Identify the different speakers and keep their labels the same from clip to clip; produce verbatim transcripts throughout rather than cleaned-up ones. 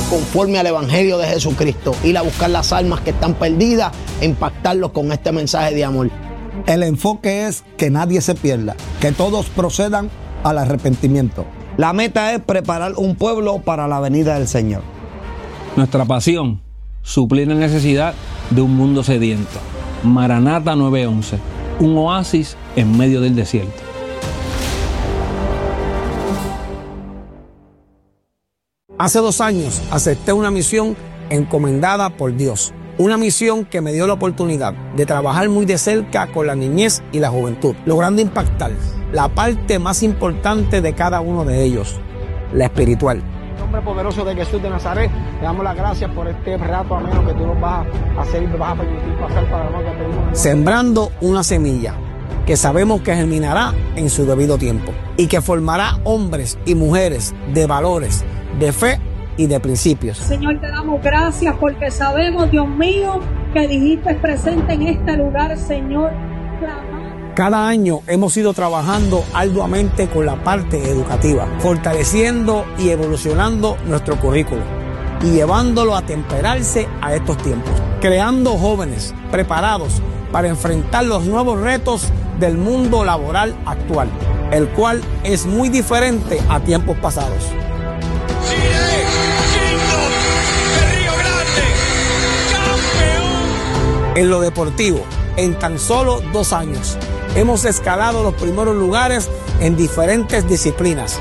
Speaker 1: conforme al Evangelio de Jesucristo, ir a buscar las almas que están perdidas e impactarlos con este mensaje de amor.
Speaker 2: El enfoque es que nadie se pierda, que todos procedan al arrepentimiento.
Speaker 3: La meta es preparar un pueblo para la venida del Señor.
Speaker 4: Nuestra pasión, suplir la necesidad de un mundo sediento. Maranata nueve once, un oasis en medio del desierto.
Speaker 2: Hace dos años acepté una misión encomendada por Dios. Una misión que me dio la oportunidad de trabajar muy de cerca con la niñez y la juventud, logrando impactar la parte más importante de cada uno de ellos, la espiritual. En el nombre poderoso de Jesús de Nazaret, le damos las gracias por este rato ameno que tú nos vas a hacer y nos vas a permitir pasar para nosotros. Sembrando una semilla que sabemos que germinará en su debido tiempo y que formará hombres y mujeres de valores, de fe y de principios.
Speaker 5: Señor, te damos gracias porque sabemos, Dios mío, que dijiste presente en este lugar, Señor.
Speaker 2: Cada año hemos ido trabajando arduamente con la parte educativa, fortaleciendo y evolucionando nuestro currículo y llevándolo a temperarse a estos tiempos, creando jóvenes preparados para enfrentar los nuevos retos del mundo laboral actual, el cual es muy diferente a tiempos pasados. En lo deportivo, en tan solo dos años, hemos escalado los primeros lugares en diferentes disciplinas,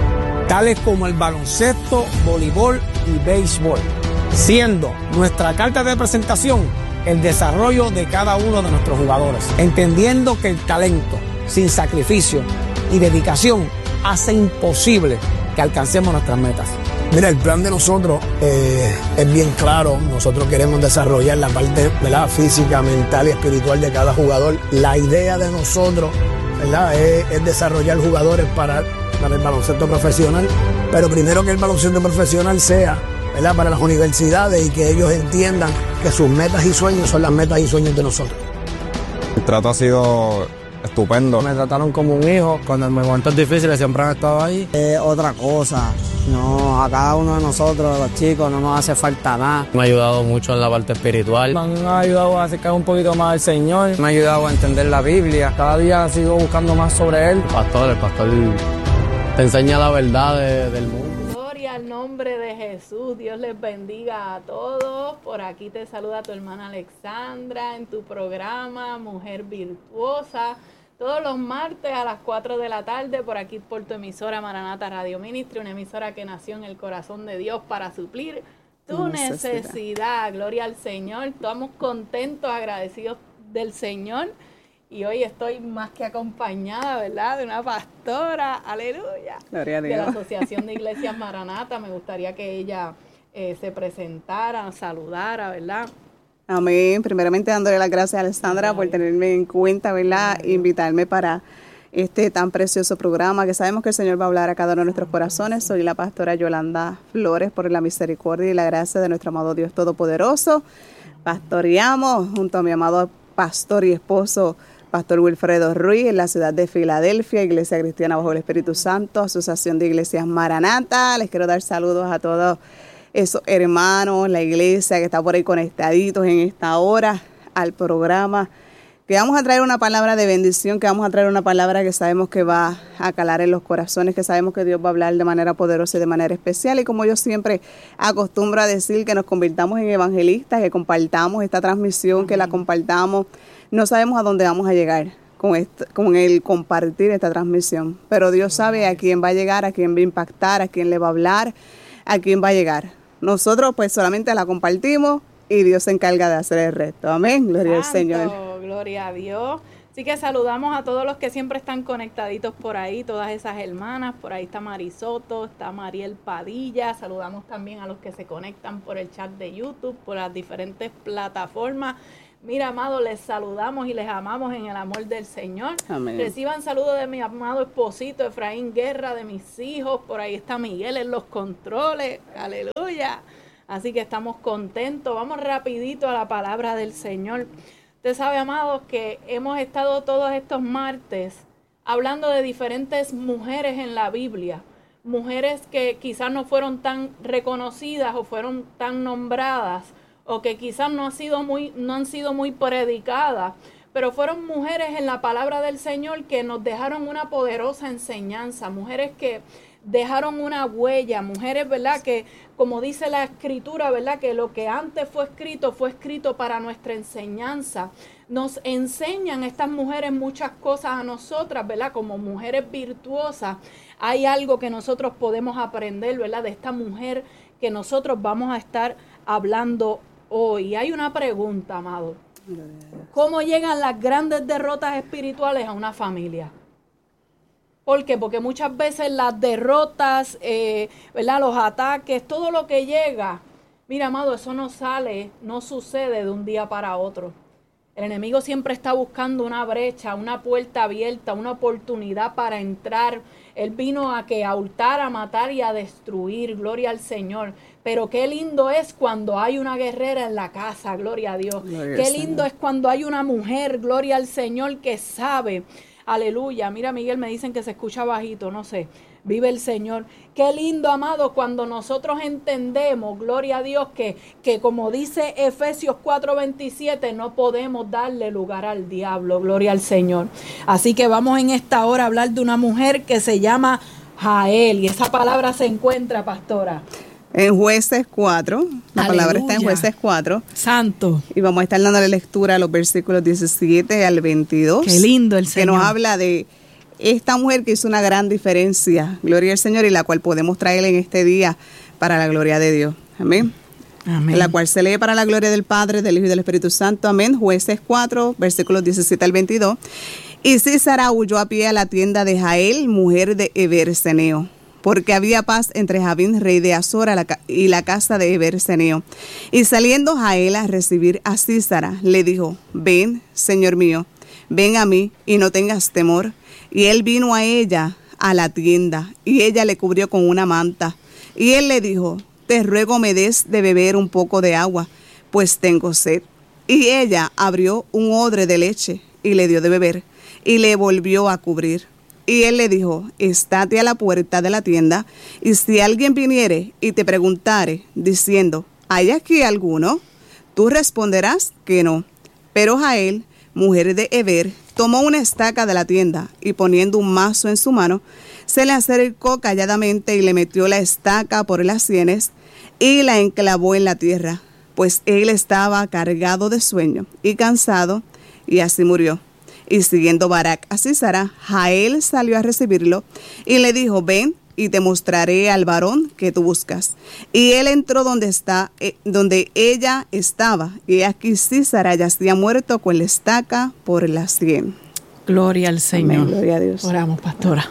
Speaker 2: tales como el baloncesto, voleibol y béisbol, siendo nuestra carta de presentación el desarrollo de cada uno de nuestros jugadores, entendiendo que el talento, sin sacrificio y dedicación, hace imposible que alcancemos nuestras metas.
Speaker 6: Mira, el plan de nosotros eh, es bien claro. Nosotros queremos desarrollar la parte, ¿verdad?, física, mental y espiritual de cada jugador. La idea de nosotros, ¿verdad?, es, es desarrollar jugadores para, para el baloncesto profesional, pero primero que el baloncesto profesional sea, ¿verdad?, para las universidades y que ellos entiendan que sus metas y sueños son las metas y sueños de nosotros.
Speaker 7: El trato ha sido estupendo.
Speaker 8: Me trataron como un hijo. Cuando en momentos difíciles siempre han estado ahí.
Speaker 9: Eh, otra cosa. No, a cada uno de nosotros, los chicos, no nos hace falta nada.
Speaker 8: Me ha ayudado mucho en la parte espiritual. Me han ayudado a acercar un poquito más al Señor. Me ha ayudado a entender la Biblia. Cada día sigo buscando más sobre Él. El pastor, el pastor te enseña la verdad de, del mundo.
Speaker 10: Gloria al nombre de Jesús. Dios les bendiga a todos. Por aquí te saluda tu hermana Alexandra en tu programa Mujer Virtuosa. Todos los martes a las cuatro de la tarde, por aquí por tu emisora Maranata Radio Ministry, una emisora que nació en el corazón de Dios para suplir tu necesidad. necesidad. Gloria al Señor. Estamos contentos, agradecidos del Señor. Y hoy estoy más que acompañada, ¿verdad?, de una pastora, aleluya,
Speaker 11: Gloria a Dios,
Speaker 10: de la Asociación de Iglesias Maranata. Me gustaría que ella eh, se presentara, saludara, ¿verdad?
Speaker 11: Amén. Primeramente dándole las gracias a Alexandra por tenerme en cuenta, ¿verdad? Invitarme para este tan precioso programa que sabemos que el Señor va a hablar a cada uno de nuestros corazones. Soy la pastora Yolanda Flores, por la misericordia y la gracia de nuestro amado Dios Todopoderoso. Pastoreamos junto a mi amado pastor y esposo, Pastor Wilfredo Ruiz, en la ciudad de Filadelfia, Iglesia Cristiana Bajo el Espíritu Santo, Asociación de Iglesias Maranata. Les quiero dar saludos a todos esos hermanos, la iglesia que está por ahí conectaditos en esta hora al programa, que vamos a traer una palabra de bendición, que vamos a traer una palabra que sabemos que va a calar en los corazones, que sabemos que Dios va a hablar de manera poderosa y de manera especial. Y como yo siempre acostumbro a decir, que nos convirtamos en evangelistas, que compartamos esta transmisión, uh-huh. que la compartamos. No sabemos a dónde vamos a llegar con, esto, con el compartir esta transmisión, pero Dios sabe a quién va a llegar, a quién va a impactar, a quién le va a hablar, a quién va a llegar. Nosotros pues solamente la compartimos y Dios se encarga de hacer el resto. Amén. Gloria
Speaker 10: Santo,
Speaker 11: al Señor.
Speaker 10: Gloria a Dios. Así que saludamos a todos los que siempre están conectaditos por ahí, todas esas hermanas. Por ahí está Marisoto, está Mariel Padilla. Saludamos también a los que se conectan por el chat de YouTube, por las diferentes plataformas. Mira, amados, les saludamos y les amamos en el amor del Señor.
Speaker 11: Amén.
Speaker 10: Reciban saludos de mi amado esposito Efraín Guerra, de mis hijos. Por ahí está Miguel en los controles. Aleluya. Así que estamos contentos. Vamos rapidito a la palabra del Señor. Usted sabe, amados, que hemos estado todos estos martes hablando de diferentes mujeres en la Biblia. mujeres que quizás no fueron tan reconocidas o fueron tan nombradas, o que quizás no han sido muy, no han sido muy predicadas, pero fueron mujeres en la palabra del Señor que nos dejaron una poderosa enseñanza, mujeres que dejaron una huella, mujeres, ¿verdad?, que como dice la Escritura, ¿verdad?, que lo que antes fue escrito, fue escrito para nuestra enseñanza. Nos enseñan estas mujeres muchas cosas a nosotras, ¿verdad?, como mujeres virtuosas. Hay algo que nosotros podemos aprender, ¿verdad?, de esta mujer que nosotros vamos a estar hablando hoy. Hay una pregunta, amado. ¿Cómo llegan las grandes derrotas espirituales a una familia? ¿Por qué? Porque muchas veces las derrotas, eh, ¿verdad?, los ataques, todo lo que llega, mira, amado, eso no sale, no sucede de un día para otro. El enemigo siempre está buscando una brecha, una puerta abierta, una oportunidad para entrar. Él vino a que a hurtar, a matar y a destruir, gloria al Señor. Pero qué lindo es cuando hay una guerrera en la casa, gloria a Dios. Gloria qué lindo Señor. Es cuando hay una mujer, gloria al Señor, que sabe. Aleluya. Mira, Miguel, me dicen que se escucha bajito, no sé. Vive el Señor. Qué lindo, amado, cuando nosotros entendemos, gloria a Dios, que, que como dice Efesios cuatro veintisiete, no podemos darle lugar al diablo, gloria al Señor. Así que vamos en esta hora a hablar de una mujer que se llama Jael. Y esa palabra se encuentra, pastora,
Speaker 11: en Jueces cuatro, la Aleluya. Palabra está en Jueces cuatro.
Speaker 10: Santo.
Speaker 11: Y vamos a estar dándole lectura a los versículos diecisiete al veintidós.
Speaker 10: Qué lindo el Señor.
Speaker 11: Que nos habla de esta mujer que hizo una gran diferencia, gloria al Señor, y la cual podemos traer en este día para la gloria de Dios. Amén.
Speaker 10: Amén.
Speaker 11: La cual se lee para la gloria del Padre, del Hijo y del Espíritu Santo. Amén. Jueces cuatro, versículos diecisiete al veintidós. Y Sísara huyó a pie a la tienda de Jael, mujer de Eberseneo, porque había paz entre Jabín, rey de Azor, y la casa de Eberseneo. Y saliendo Jael a recibir a Sísara, le dijo: ven, señor mío, ven a mí, y no tengas temor. Y él vino a ella a la tienda, y ella le cubrió con una manta. Y él le dijo: te ruego me des de beber un poco de agua, pues tengo sed. Y ella abrió un odre de leche, y le dio de beber, y le volvió a cubrir. Y él le dijo: estate a la puerta de la tienda, y si alguien viniere y te preguntare, diciendo: ¿hay aquí alguno?, tú responderás que no. Pero Jael, mujer de Eber, tomó una estaca de la tienda, y poniendo un mazo en su mano, se le acercó calladamente y le metió la estaca por las sienes, y la enclavó en la tierra, pues él estaba cargado de sueño y cansado, y así murió. Y siguiendo Barak a Sísara, Jael salió a recibirlo y le dijo: ven y te mostraré al varón que tú buscas. Y él entró donde está, eh, donde ella estaba, y aquí Sísara yacía muerto con la estaca por la sien.
Speaker 10: Gloria al Señor.
Speaker 11: Amén, gloria a Dios.
Speaker 10: Oramos, pastora.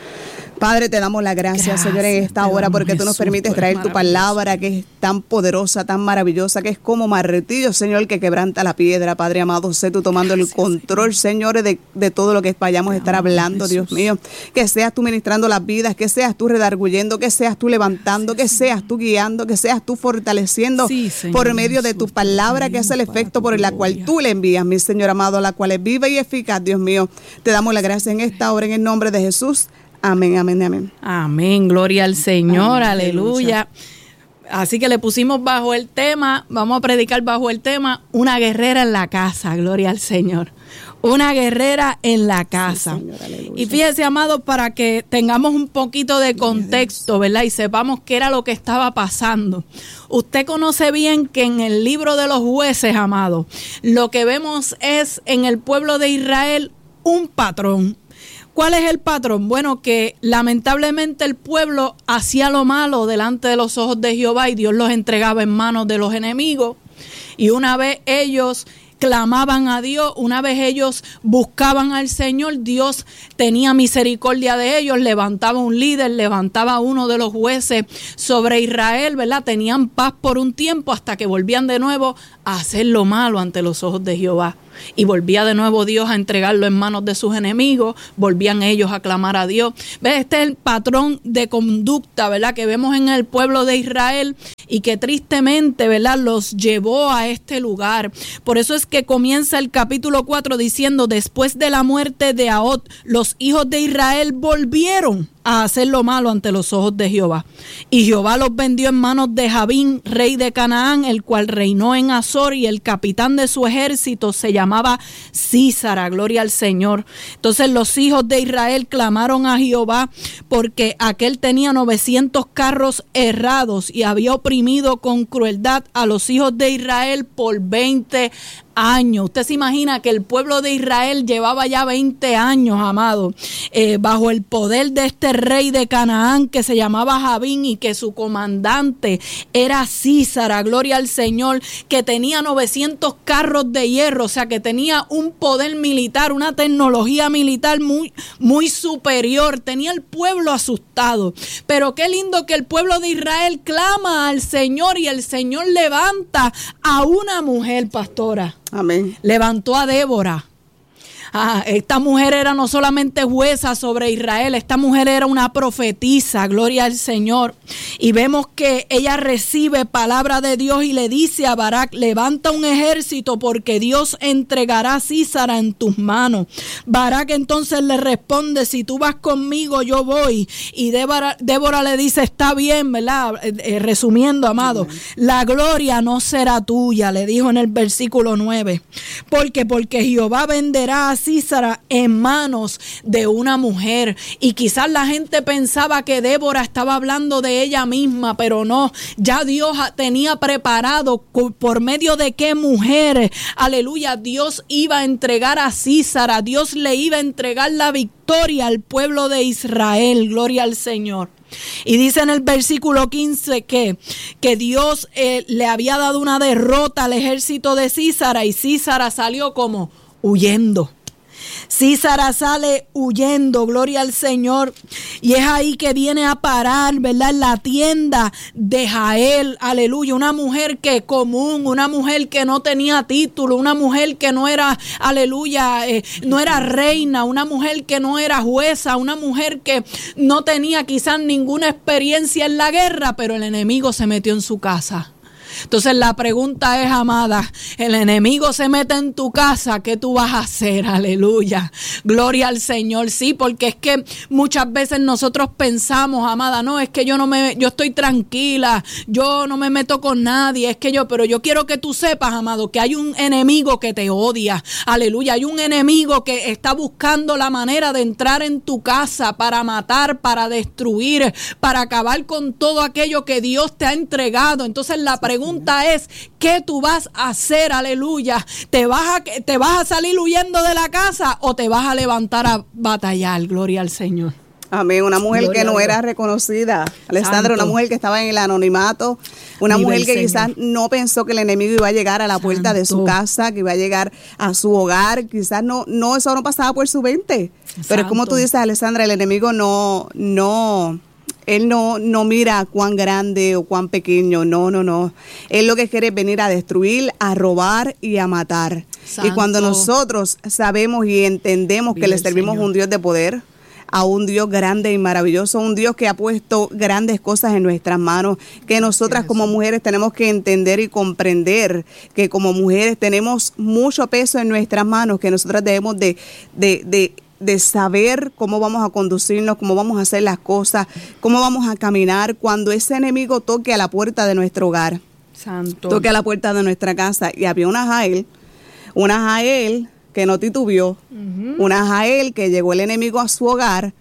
Speaker 11: Padre, te damos las gracias, gracias Señor, en esta hora, porque tú nos permites traer tu palabra, que es tan poderosa, tan maravillosa, que es como martillo, Señor, que quebranta la piedra. Padre amado, sé tú tomando gracias, el control, Señor, Señor de, de todo lo que vayamos a estar hablando, Jesús. Dios mío. Que seas tú ministrando las vidas, que seas tú redarguyendo, que seas tú levantando, que seas tú guiando, que seas tú fortaleciendo sí, Señor, por medio de tu palabra, que es el efecto por el cual tú le envías, mi Señor amado, la cual es viva y eficaz, Dios mío. Te damos las gracias en esta hora, en el nombre de Jesús. Amén, amén, amén.
Speaker 10: Amén, gloria al Señor, amén, aleluya. Así que le pusimos bajo el tema, vamos a predicar bajo el tema, una guerrera en la casa, gloria al Señor. Una guerrera en la casa. Sí, Señor, y fíjese, amados, para que tengamos un poquito de contexto, ¿verdad? Y sepamos qué era lo que estaba pasando. Usted conoce bien que en el libro de los jueces, amados, lo que vemos es en el pueblo de Israel un patrón. ¿Cuál es el patrón? Bueno, que lamentablemente el pueblo hacía lo malo delante de los ojos de Jehová y Dios los entregaba en manos de los enemigos. Y una vez ellos clamaban a Dios, una vez ellos buscaban al Señor, Dios tenía misericordia de ellos, levantaba un líder, levantaba uno de los jueces sobre Israel, ¿verdad? Tenían paz por un tiempo hasta que volvían de nuevo a hacer lo malo ante los ojos de Jehová. Y volvía de nuevo Dios a entregarlo en manos de sus enemigos, volvían ellos a clamar a Dios. ¿Ves? Este es el patrón de conducta, ¿verdad?, que vemos en el pueblo de Israel y que tristemente, ¿verdad?, los llevó a este lugar. Por eso es que comienza el capítulo cuatro diciendo: después de la muerte de Ahot, los hijos de Israel volvieron
Speaker 12: a hacer lo malo ante los ojos de Jehová. Y Jehová los vendió en manos de Jabín, rey de Canaán, el cual reinó en Azor, y el capitán de su ejército se llamaba Sísara. Gloria al Señor. Entonces los hijos de Israel clamaron a Jehová porque aquel tenía novecientos carros errados y había oprimido con crueldad a los hijos de Israel por veinte años. Usted se imagina que el pueblo de Israel llevaba ya veinte años, amado, eh, bajo el poder de este rey de Canaán que se llamaba Jabín y que su comandante era Sísara, gloria al Señor, que tenía novecientos carros de hierro, o sea que tenía un poder militar, una tecnología militar muy, muy superior, tenía el pueblo asustado. Pero qué lindo que el pueblo de Israel clama al Señor y el Señor levanta a una mujer, pastora.
Speaker 11: Amén.
Speaker 12: Levantó a Débora. Ah, esta mujer era no solamente jueza sobre Israel, esta mujer era una profetisa, gloria al Señor. Y vemos que ella recibe palabra de Dios y le dice a Barak: levanta un ejército porque Dios entregará a Sísara en tus manos. Barak entonces le responde: si tú vas conmigo, yo voy. Y Débora, Débora le dice: está bien, ¿verdad? Eh, eh, resumiendo, amado, uh-huh. la gloria no será tuya, le dijo en el versículo nueve. Porque, porque Jehová venderá a Sísara en manos de una mujer. Y quizás la gente pensaba que Débora estaba hablando de ella misma, pero no, ya Dios tenía preparado por medio de qué mujeres, aleluya, Dios iba a entregar a Sísara, Dios le iba a entregar la victoria al pueblo de Israel, gloria al Señor. Y dice en el versículo quince que, que Dios eh, le había dado una derrota al ejército de Sísara y Sísara salió como huyendo. Sísara sale huyendo, gloria al Señor, y es ahí que viene a parar, ¿verdad? En la tienda de Jael, aleluya, una mujer que común, una mujer que no tenía título, una mujer que no era, aleluya, eh, no era reina, una mujer que no era jueza, una mujer que no tenía quizás ninguna experiencia en la guerra, pero el enemigo se metió en su casa. Entonces la pregunta es, amada, el enemigo se mete en tu casa, ¿qué tú vas a hacer? Aleluya, gloria al Señor. Sí, porque es que muchas veces nosotros pensamos, amada, no, es que yo no me, yo estoy tranquila, yo no me meto con nadie, es que yo, pero yo quiero que tú sepas, amado, que hay un enemigo que te odia, aleluya, hay un enemigo que está buscando la manera de entrar en tu casa para matar, para destruir, para acabar con todo aquello que Dios te ha entregado. Entonces la pregunta pregunta es, ¿qué tú vas a hacer? Aleluya. ¿Te vas a, te vas a salir huyendo de la casa o te vas a levantar a batallar? Gloria al Señor.
Speaker 11: Amén. Una mujer
Speaker 12: Gloria
Speaker 11: que no era reconocida, Alessandra, una mujer que estaba en el anonimato, una
Speaker 12: Vive
Speaker 11: mujer que
Speaker 12: Señor.
Speaker 11: Quizás no pensó que el enemigo iba a llegar a la puerta
Speaker 12: Santo.
Speaker 11: de su casa, que iba a llegar a su hogar, quizás no, no, eso no pasaba por su mente. Santo. Pero es como tú dices, Alessandra, el enemigo no, no... Él no, no mira cuán grande o cuán pequeño, no, no, no. Él lo que quiere es venir a destruir, a robar y a matar. Santo. Y cuando nosotros sabemos y entendemos Vive que le servimos a un Dios de poder, a un Dios grande y maravilloso, un Dios que ha puesto grandes cosas en nuestras manos, que nosotras como mujeres tenemos que entender y comprender que como mujeres tenemos mucho peso en nuestras manos, que nosotras debemos de... de, de de saber cómo vamos a conducirnos, cómo vamos a hacer las cosas, cómo vamos a caminar cuando ese enemigo toque a la puerta de nuestro hogar.
Speaker 12: Santo.
Speaker 11: Toque a la puerta de nuestra casa. Y había una Jael, una Jael que no titubeó, uh-huh. una Jael que llegó el enemigo a su hogar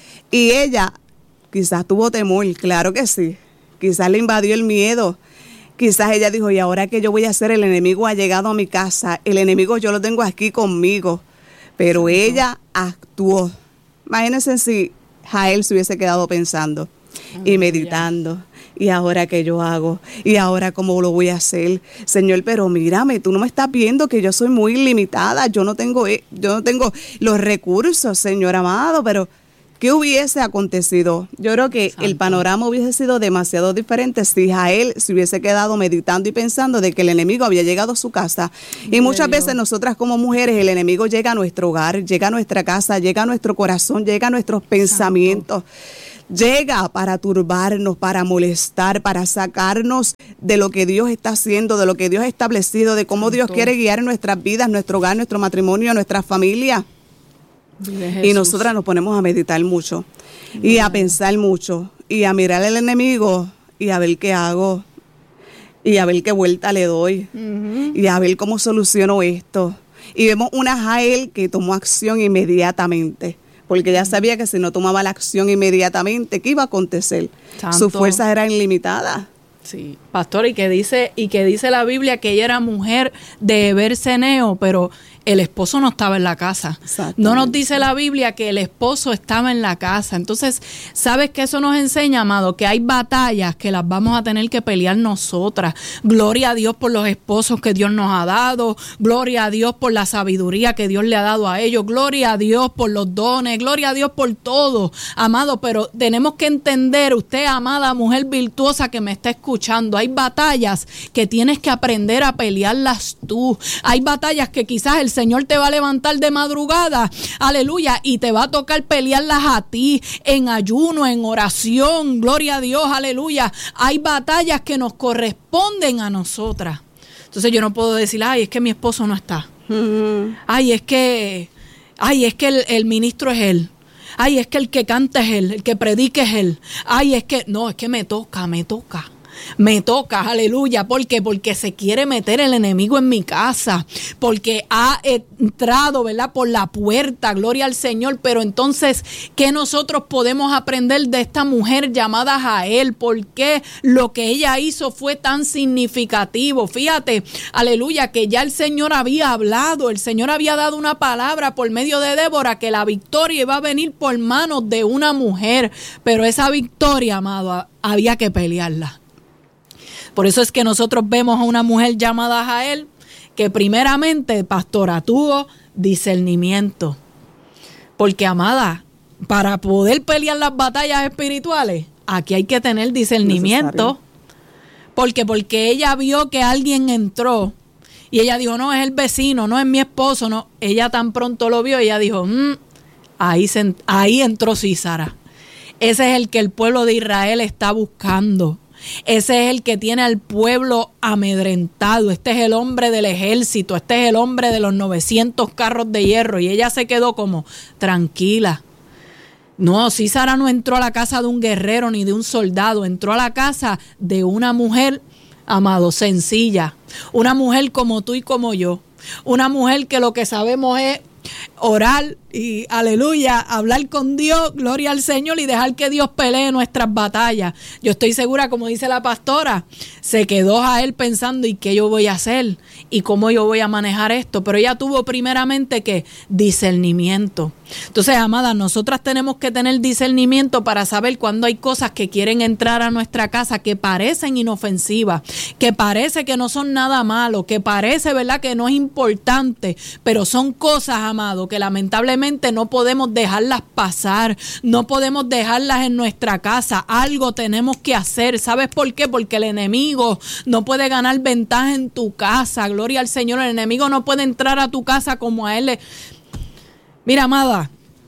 Speaker 11: y ella quizás tuvo temor, claro que sí, quizás le invadió el miedo. Quizás ella dijo, ¿y ahora qué yo voy a hacer? El enemigo ha llegado a mi casa, el enemigo yo lo tengo aquí conmigo. Pero Santo. Ella actuó. Imagínense si Jael se hubiese quedado pensando oh, y meditando. Ya. ¿Y ahora qué yo hago? ¿Y ahora cómo lo voy a hacer? Señor, pero mírame, tú no me estás viendo que yo soy muy limitada. Yo no tengo, yo no tengo los recursos, Señor amado, pero ¿qué hubiese acontecido? Yo creo que Santo. El panorama hubiese sido demasiado diferente si Jael se hubiese quedado meditando y pensando de que el enemigo había llegado a su casa. Y muchas veces nosotras como mujeres, el enemigo llega a nuestro hogar, llega a nuestra casa, llega a nuestro corazón, llega a nuestros pensamientos. Santo. Llega para turbarnos, para molestar, para sacarnos de lo que Dios está haciendo, de lo que Dios ha establecido, de cómo Santo. Dios quiere guiar nuestras vidas, nuestro hogar, nuestro matrimonio, nuestra familia. Y nosotras nos ponemos a meditar mucho y a pensar mucho y a mirar al enemigo y a ver qué hago y a ver qué vuelta le doy uh-huh. y a ver cómo soluciono esto. Y vemos una Jael que tomó acción inmediatamente, porque ella sabía que si no tomaba la acción inmediatamente, ¿qué iba a acontecer? Santo. Sus fuerzas eran ilimitadas.
Speaker 12: Sí, pastor, y que dice y que dice la Biblia que ella era mujer de Berseneo, pero el esposo no estaba en la casa. No nos dice la Biblia que el esposo estaba en la casa. Entonces, ¿sabes qué eso nos enseña, amado? Que hay batallas que las vamos a tener que pelear nosotras. Gloria a Dios por los esposos que Dios nos ha dado. Gloria a Dios por la sabiduría que Dios le ha dado a ellos. Gloria a Dios por los dones. Gloria a Dios por todo, amado. Pero tenemos que entender, usted, amada mujer virtuosa que me está escuchando, hay batallas que tienes que aprender a pelearlas tú. Hay batallas que quizás el Señor te va a levantar de madrugada, aleluya, y te va a tocar pelearlas a ti en ayuno, en oración, gloria a Dios, aleluya. Hay batallas que nos corresponden a nosotras. Entonces yo no puedo decir, ay, es que mi esposo no está. Uh-huh. Ay, es que, ay, es que el, el ministro es él. Ay, es que el que canta es él, el que predica es él. Ay, es que, no, es que me toca, me toca. Me toca, aleluya. ¿Por qué? Porque se quiere meter el enemigo en mi casa, porque ha entrado, ¿verdad?, por la puerta, gloria al Señor. Pero entonces, ¿qué nosotros podemos aprender de esta mujer llamada Jael? ¿Por qué lo que ella hizo fue tan significativo? Fíjate, aleluya, que ya el Señor había hablado, el Señor había dado una palabra por medio de Débora, que la victoria iba a venir por manos de una mujer, pero esa victoria, amado, había que pelearla. Por eso es que nosotros vemos a una mujer llamada Jael que primeramente, pastora, tuvo discernimiento. Porque, amada, para poder pelear las batallas espirituales, aquí hay que tener discernimiento. Porque, porque ella vio que alguien entró y ella dijo, no, es el vecino, no es mi esposo. No, ella tan pronto lo vio y ella dijo, mmm, ahí, se, ahí entró Sísara. Ese es el que el pueblo de Israel está buscando. Ese es el que tiene al pueblo amedrentado. Este es el hombre del ejército. Este es el hombre de los novecientos carros de hierro. Y ella se quedó como tranquila. No, Sísara no entró a la casa de un guerrero ni de un soldado. Entró a la casa de una mujer, amado, sencilla. Una mujer como tú y como yo. Una mujer que lo que sabemos es orar y, aleluya, hablar con Dios, gloria al Señor, y dejar que Dios pelee nuestras batallas. Yo estoy segura, como dice la pastora, se quedó a él pensando, ¿y qué yo voy a hacer? ¿Y cómo yo voy a manejar esto? Pero ella tuvo primeramente que discernimiento. Entonces, amadas, nosotras tenemos que tener discernimiento para saber cuando hay cosas que quieren entrar a nuestra casa que parecen inofensivas, que parece que no son nada malo, que parece, ¿verdad?, que no es importante, pero son cosas, amado, que lamentablemente no podemos dejarlas pasar, no podemos dejarlas en nuestra casa. Algo tenemos que hacer. ¿Sabes por qué? Porque el enemigo no puede ganar ventaja en tu casa. Gloria al Señor. El enemigo no puede entrar a tu casa como a él le... Mira, amada,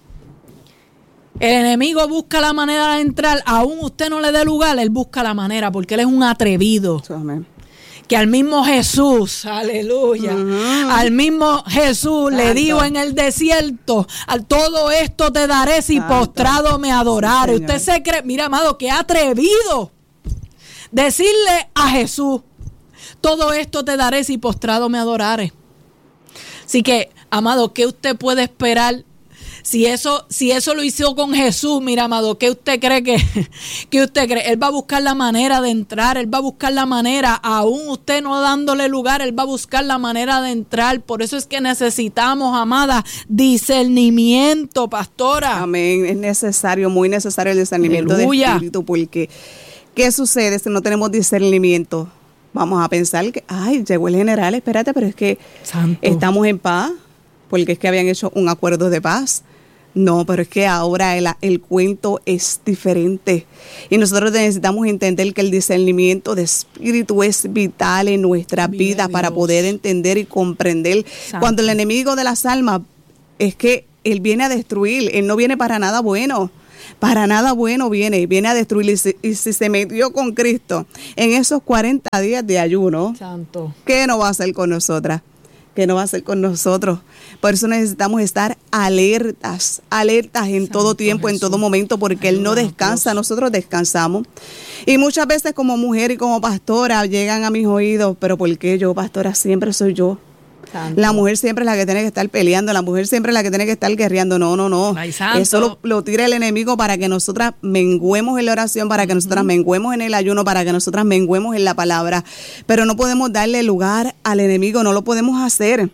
Speaker 12: el enemigo busca la manera de entrar. Aún usted no le dé lugar, él busca la manera, porque él es un atrevido. Amén. Que al mismo Jesús, aleluya, uh-huh. al mismo Jesús Santo. Le dijo en el desierto, al todo esto te daré si Santo. Postrado me adorare. Sí, usted se cree, mira, amado, que atrevido decirle a Jesús, todo esto te daré si postrado me adorare. Así que, amado, ¿qué usted puede esperar? Si eso, si eso lo hizo con Jesús, mira, amado, ¿qué usted cree que, que usted cree? Él va a buscar la manera de entrar, él va a buscar la manera, aún usted no dándole lugar, él va a buscar la manera de entrar. Por eso es que necesitamos, amada, discernimiento, pastora.
Speaker 11: Amén, es necesario, muy necesario el discernimiento de espíritu, porque ¿qué sucede si no tenemos discernimiento? Vamos a pensar que, ay, llegó el general, espérate, pero es que Santo. Estamos en paz, porque es que habían hecho un acuerdo de paz. No, pero es que ahora el, el cuento es diferente. Y nosotros necesitamos entender que el discernimiento de espíritu es vital en nuestra vida para poder entender y comprender. Santo. Cuando el enemigo de las almas, es que él viene a destruir, él no viene para nada bueno. Para nada bueno viene, viene a destruir. Y si, y si se metió con Cristo en esos cuarenta días de ayuno, Santo. ¿Qué no va a hacer con nosotras? ¿Qué no va a hacer con nosotros? Por eso necesitamos estar alertas, alertas en Santo todo tiempo, Jesús. En todo momento, porque Ayúdanos, Él no descansa, Dios. Nosotros descansamos. Y muchas veces como mujer y como pastora llegan a mis oídos, pero ¿por qué yo, pastora? Siempre soy yo. Santo. La mujer siempre es la que tiene que estar peleando, la mujer siempre es la que tiene que estar guerreando. No, no, no. Ay, eso lo, lo tira el enemigo para que nosotras menguemos en la oración, para que uh-huh. nosotras menguemos en el ayuno, para que nosotras menguemos en la palabra. Pero no podemos darle lugar al enemigo, no lo podemos hacer.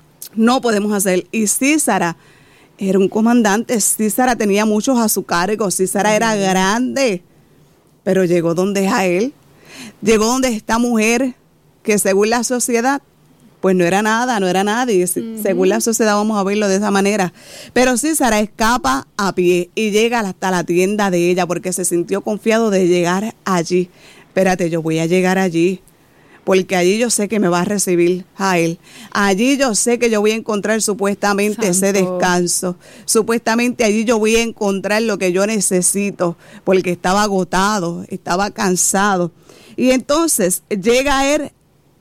Speaker 11: No podemos hacer. Y Císara era un comandante, Císara tenía muchos a su cargo, Císara uh-huh. era grande, pero llegó donde es a él. Llegó donde esta mujer que según la sociedad pues no era nada, no era nadie. Uh-huh. Según la sociedad vamos a verlo de esa manera. Pero Císara escapa a pie y llega hasta la tienda de ella porque se sintió confiado de llegar allí. Espérate, yo voy a llegar allí porque allí yo sé que me va a recibir Jael. Allí yo sé que yo voy a encontrar supuestamente Santo. Ese descanso. Supuestamente allí yo voy a encontrar lo que yo necesito porque estaba agotado, estaba cansado. Y entonces llega él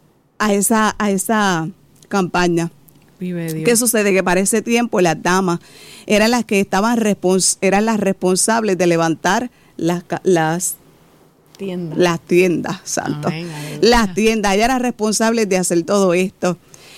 Speaker 11: a esa, a esa campaña. Vive Dios. ¿Qué sucede? Que para ese tiempo las damas eran las que estaban respons- eran las responsables de levantar las, las tiendas. Las tiendas, santo. Amén, las tiendas. Ella era responsable de hacer todo esto.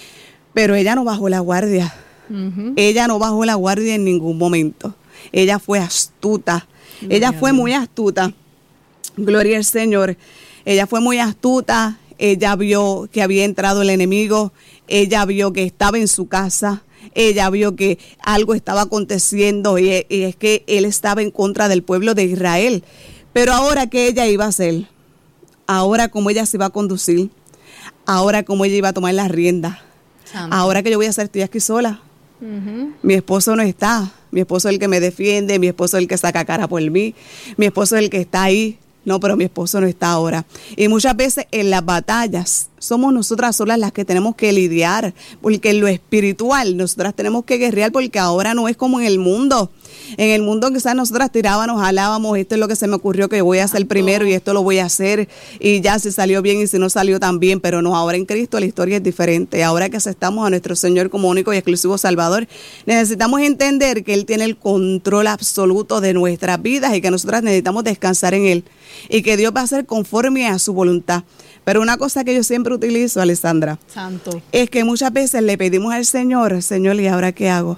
Speaker 11: Pero ella no bajó la guardia. Uh-huh. Ella no bajó la guardia en ningún momento. Ella fue astuta. Gloria ella fue muy astuta. Gloria al Señor. Ella fue muy astuta. Ella vio que había entrado el enemigo, ella vio que estaba en su casa, ella vio que algo estaba aconteciendo y, y es que él estaba en contra del pueblo de Israel. Pero ahora, ¿qué ella iba a hacer? Ahora, ¿cómo ella se iba a conducir? Ahora, ¿cómo ella iba a tomar las riendas? Santo. Ahora, ¿qué yo voy a hacer? Estoy aquí sola. Uh-huh. Mi esposo no está, mi esposo es el que me defiende, mi esposo es el que saca cara por mí, mi esposo es el que está ahí. No, pero mi esposo no está ahora. Y muchas veces en las batallas somos nosotras solas las que tenemos que lidiar, porque en lo espiritual nosotras tenemos que guerrear, porque ahora no es como en el mundo. En el mundo quizás nosotras tirábamos, jalábamos, esto es lo que se me ocurrió que voy a hacer primero y esto lo voy a hacer y ya si salió bien y si no salió tan bien, pero no, ahora en Cristo la historia es diferente. Ahora que aceptamos a nuestro Señor como único y exclusivo Salvador, necesitamos entender que Él tiene el control absoluto de nuestras vidas y que nosotras necesitamos descansar en Él y que Dios va a hacer conforme a su voluntad. Pero una cosa que yo siempre utilizo, Alessandra, Santo. Es que muchas veces le pedimos al Señor, Señor, ¿y ahora qué hago?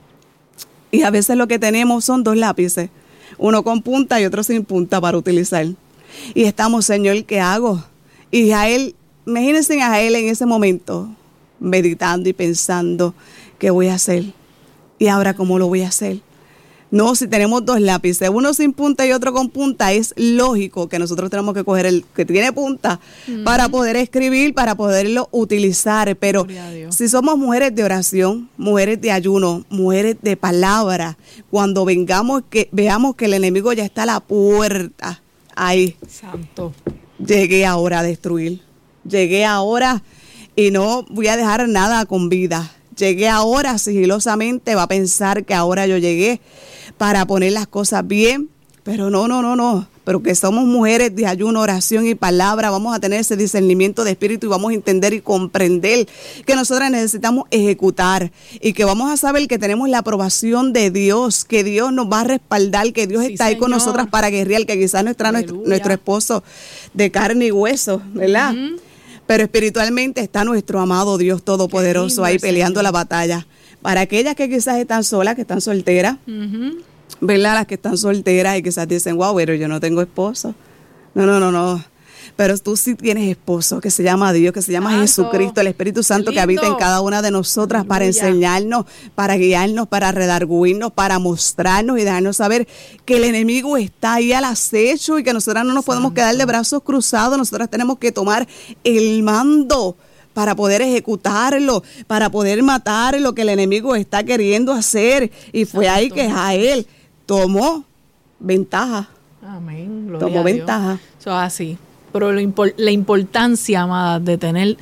Speaker 11: Y a veces lo que tenemos son dos lápices, uno con punta y otro sin punta para utilizar. Y estamos, Señor, ¿qué hago? Y Jael, imagínense a Jael en ese momento, meditando y pensando, ¿qué voy a hacer? ¿Y ahora cómo lo voy a hacer? No, si tenemos dos lápices, uno sin punta y otro con punta, es lógico que nosotros tenemos que coger el que tiene punta uh-huh. para poder escribir, para poderlo utilizar. Pero si somos mujeres de oración, mujeres de ayuno, mujeres de palabra, cuando vengamos, que veamos que el enemigo ya está a la puerta, ahí, Santo. Llegué ahora a destruir. Llegué ahora y no voy a dejar nada con vida. Llegué ahora sigilosamente, va a pensar que ahora yo llegué para poner las cosas bien, pero no, no, no, no, pero que somos mujeres de ayuno, oración y palabra, vamos a tener ese discernimiento de espíritu y vamos a entender y comprender que nosotras necesitamos ejecutar y que vamos a saber que tenemos la aprobación de Dios, que Dios nos va a respaldar, que Dios sí, está ahí Señor. Con nosotras para guerrear, que quizás nuestra, nuestro, nuestro esposo de carne y hueso, ¿verdad? Uh-huh. Pero espiritualmente está nuestro amado Dios Todopoderoso ahí peleando la batalla. Para aquellas que quizás están solas, que están solteras, uh-huh. ¿verdad? Las que están solteras y quizás dicen, wow, pero yo no tengo esposo. No, no, no, no. Pero tú sí tienes esposo, que se llama Dios, que se llama Santo. Jesucristo, el Espíritu Santo que habita en cada una de nosotras. Aleluya. Para enseñarnos, para guiarnos, para redarguirnos, para mostrarnos y dejarnos saber que el enemigo está ahí al acecho y que nosotras no nos Santo. Podemos quedar de brazos cruzados. Nosotras tenemos que tomar el mando para poder ejecutarlo, para poder matar lo que el enemigo está queriendo hacer. Y fue Santo. Ahí que Jael tomó ventaja.
Speaker 12: Amén. Gloria
Speaker 11: tomó
Speaker 12: a
Speaker 11: ventaja.
Speaker 12: Dios. Eso es así. Pero lo impor- la importancia, amada, de tener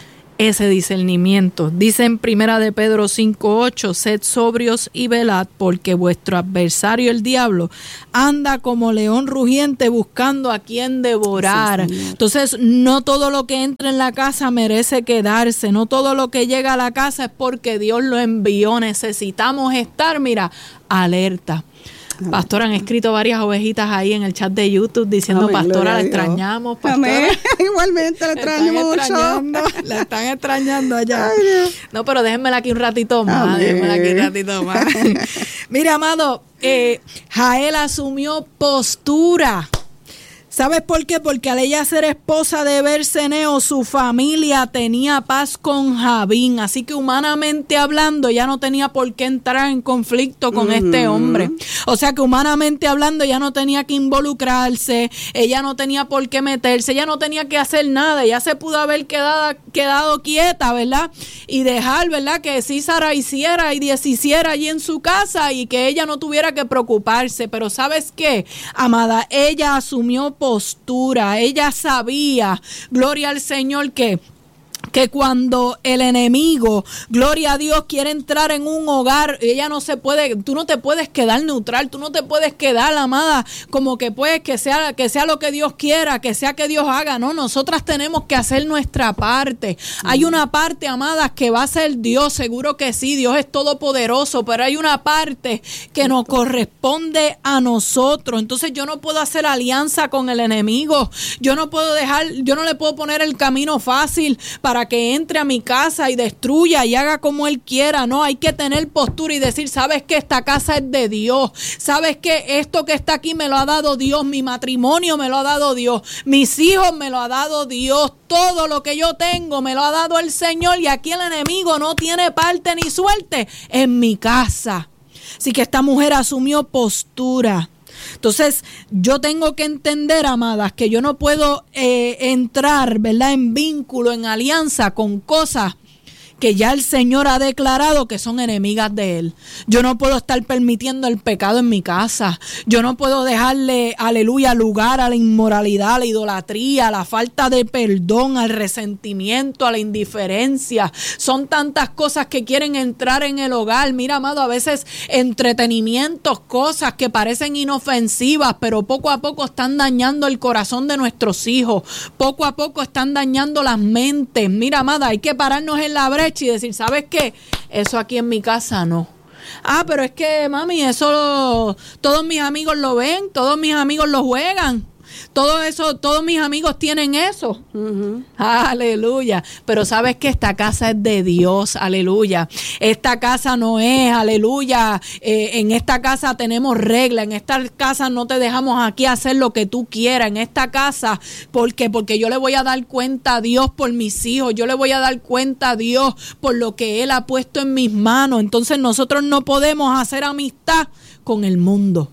Speaker 12: ese discernimiento. Dice en Primera de Pedro cinco ocho, sed sobrios y velad, porque vuestro adversario el diablo anda como león rugiente buscando a quien devorar. Sí, entonces, no todo lo que entra en la casa merece quedarse, no todo lo que llega a la casa es porque Dios lo envió. Necesitamos estar, mira, alerta. Pastora, han escrito varias ovejitas ahí en el chat de YouTube diciendo, amén, pastora, la extrañamos, pastora.
Speaker 11: Igualmente la extraño mucho.
Speaker 12: La están extrañando allá. Ay, no, pero déjenmela aquí un ratito más, amén. déjenmela aquí un ratito más. Mira, amado, eh, Jael asumió postura. ¿Sabes por qué? Porque al ella ser esposa de Berseneo, su familia tenía paz con Jabín. Así que humanamente hablando, ya no tenía por qué entrar en conflicto con uh-huh. este hombre. O sea que humanamente hablando, ya no tenía que involucrarse, ella no tenía por qué meterse, ella no tenía que hacer nada. Ella se pudo haber quedado, quedado quieta, ¿verdad? Y dejar, ¿verdad? Que Sísara hiciera y deshiciera allí en su casa y que ella no tuviera que preocuparse. Pero ¿sabes qué, amada? Ella asumió postura, ella sabía, gloria al Señor, que que cuando el enemigo, gloria a Dios, quiere entrar en un hogar, ella no se puede, tú no te puedes quedar neutral, tú no te puedes quedar, amada, como que pues que sea, que sea lo que Dios quiera, que sea que Dios haga. No, nosotras tenemos que hacer nuestra parte. Mm. Hay una parte, amadas, que va a ser Dios, seguro que sí, Dios es todopoderoso, pero hay una parte que nos corresponde a nosotros. Entonces yo no puedo hacer alianza con el enemigo, yo no puedo dejar, yo no le puedo poner el camino fácil para que entre a mi casa y destruya y haga como él quiera. No, hay que tener postura y decir, sabes que esta casa es de Dios, sabes que esto que está aquí me lo ha dado Dios, mi matrimonio me lo ha dado Dios, mis hijos me lo ha dado Dios, todo lo que yo tengo me lo ha dado el Señor, y aquí el enemigo no tiene parte ni suerte en mi casa. Así que esta mujer asumió postura. Entonces, yo tengo que entender, amadas, que yo no puedo eh, entrar, ¿verdad?, en vínculo, en alianza con cosas que ya el Señor ha declarado que son enemigas de Él. Yo no puedo estar permitiendo el pecado en mi casa. Yo no puedo dejarle, aleluya, lugar a la inmoralidad, a la idolatría, a la falta de perdón, al resentimiento, a la indiferencia. Son tantas cosas que quieren entrar en el hogar. Mira, amado, a veces entretenimientos, cosas que parecen inofensivas, pero poco a poco están dañando el corazón de nuestros hijos. Poco a poco están dañando las mentes. Mira, amada, hay que pararnos en la brecha y decir, ¿sabes qué? Eso aquí en mi casa no. Ah, pero es que, mami, eso lo, todos mis amigos lo ven, todos mis amigos lo juegan. Todo eso, todos mis amigos tienen eso. Uh-huh. Aleluya. Pero sabes que esta casa es de Dios. Aleluya. Esta casa no es, aleluya. Eh, en esta casa tenemos reglas. En esta casa no te dejamos aquí hacer lo que tú quieras. En esta casa, ¿por qué? Porque yo le voy a dar cuenta a Dios por mis hijos. Yo le voy a dar cuenta a Dios por lo que Él ha puesto en mis manos. Entonces nosotros no podemos hacer amistad con el mundo.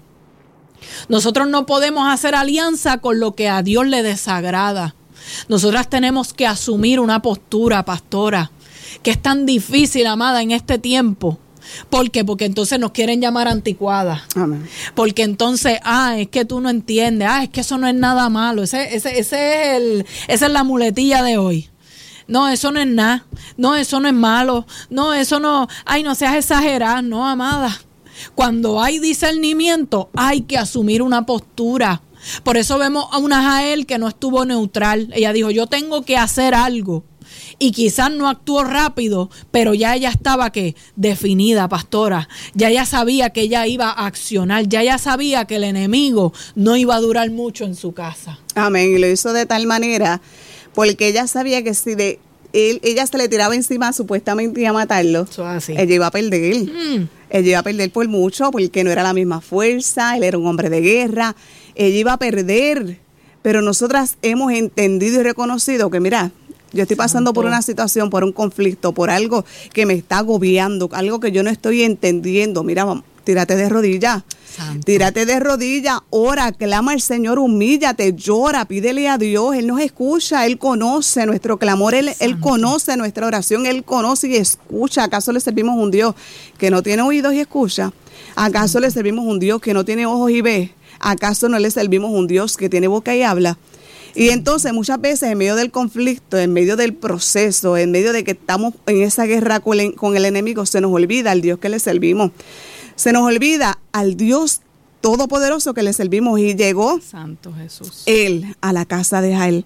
Speaker 12: Nosotros no podemos hacer alianza con lo que a Dios le desagrada. Nosotras tenemos que asumir una postura, pastora, que es tan difícil, amada, en este tiempo. ¿Por qué? Porque entonces nos quieren llamar anticuadas. Amén. Porque entonces, ah, es que tú no entiendes, ah, es que eso no es nada malo. Ese, ese, ese es el, esa es la muletilla de hoy. No, eso no es nada. No, eso no es malo. No, eso no, ay, no seas exagerada. No, amada. Cuando hay discernimiento, hay que asumir una postura. Por eso vemos a una Jael que no estuvo neutral. Ella dijo, yo tengo que hacer algo. Y quizás no actuó rápido, pero ya ella estaba ¿qué? Definida, pastora. Ya ella sabía que ella iba a accionar. Ya ella sabía que el enemigo no iba a durar mucho en su casa.
Speaker 11: Amén. Y lo hizo de tal manera, porque ella sabía que si de él, ella se le tiraba encima, supuestamente iba a matarlo. Eso así. Ella iba a perder. Mm. Ella iba a perder por mucho, porque no era la misma fuerza, él era un hombre de guerra, ella iba a perder, pero nosotras hemos entendido y reconocido que, mira, yo estoy pasando Santo. por una situación, por un conflicto, por algo que me está agobiando, algo que yo no estoy entendiendo, mira, vamos, tírate de rodillas, Santo. tírate de rodillas, ora, clama al Señor, humíllate, llora, pídele a Dios, Él nos escucha, Él conoce nuestro clamor, Él, Él conoce nuestra oración, Él conoce y escucha. ¿Acaso le servimos un Dios que no tiene oídos y escucha? ¿Acaso Santo. le servimos un Dios que no tiene ojos y ve? ¿Acaso no le servimos un Dios que tiene boca y habla? Y entonces muchas veces en medio del conflicto, en medio del proceso, en medio de que estamos en esa guerra con el, con el enemigo, se nos olvida al Dios que le servimos. Se nos olvida al Dios todopoderoso que le servimos. Y llegó
Speaker 12: Santo Jesús.
Speaker 11: Él a la casa de Jael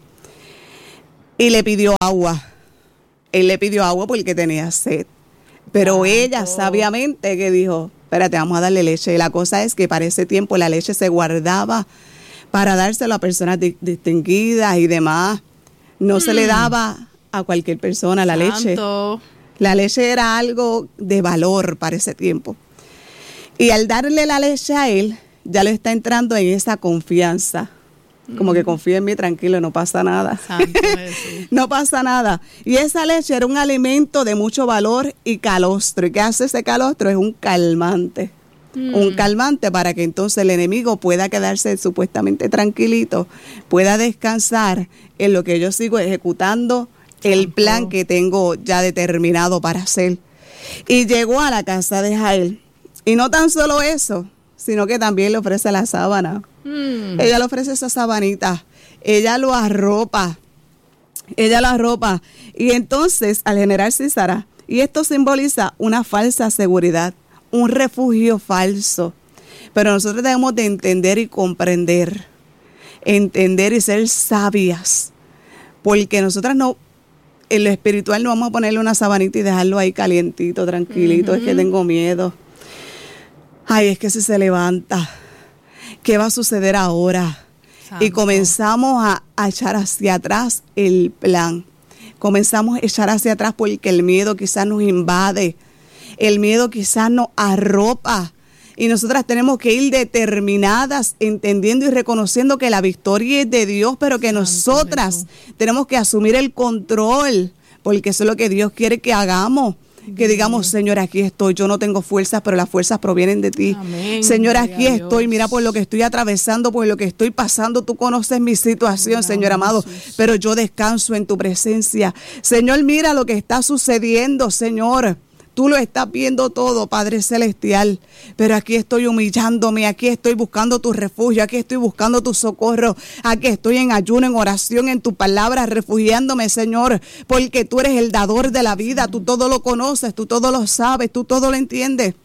Speaker 11: y le pidió agua. Él le pidió agua porque tenía sed. Pero Santo. Ella sabiamente que dijo, espérate, vamos a darle leche. Y la cosa es que para ese tiempo la leche se guardaba para dárselo a personas di- distinguidas y demás. No mm. se le daba a cualquier persona la Santo. leche. La leche era algo de valor para ese tiempo. Y al darle la leche a él, ya le está entrando en esa confianza. Como mm. que confía en mí, tranquilo, no pasa nada. Santo Jesús. No pasa nada. Y esa leche era un alimento de mucho valor y calostro. ¿Y qué hace ese calostro? Es un calmante. Mm. Un calmante para que entonces el enemigo pueda quedarse supuestamente tranquilito, pueda descansar en lo que yo sigo ejecutando el plan que tengo ya determinado para hacer. Y llegó a la casa de Jael. Y no tan solo eso, sino que también le ofrece la sábana. Mm. Ella le ofrece esa sabanita. Ella lo arropa. Ella lo arropa. Y entonces, al general Sísara, y esto simboliza una falsa seguridad, un refugio falso. Pero nosotros debemos de entender y comprender, entender y ser sabias, porque nosotras no, en lo espiritual no vamos a ponerle una sabanita y dejarlo ahí calientito, tranquilito, uh-huh. es que tengo miedo. Ay, es que si se levanta, ¿qué va a suceder ahora? Santo. Y comenzamos a, a echar hacia atrás el plan. Comenzamos a echar hacia atrás porque el miedo quizás nos invade. El miedo quizás nos arropa y nosotras tenemos que ir determinadas, entendiendo y reconociendo que la victoria es de Dios, pero que Santo nosotras Jesús. Tenemos que asumir el control, porque eso es lo que Dios quiere que hagamos. Que digamos, Señor, aquí estoy, yo no tengo fuerzas, pero las fuerzas provienen de ti. Amén. Señor, aquí estoy, mira por lo que estoy atravesando, por lo que estoy pasando, tú conoces mi situación, Amén. Señor amado, Jesús. Pero yo descanso en tu presencia. Señor, mira lo que está sucediendo, Señor. Tú lo estás viendo todo, Padre Celestial, pero aquí estoy humillándome, aquí estoy buscando tu refugio, aquí estoy buscando tu socorro, aquí estoy en ayuno, en oración, en tu palabra, refugiándome, Señor, porque tú eres el dador de la vida, tú todo lo conoces, tú todo lo sabes, tú todo lo entiendes.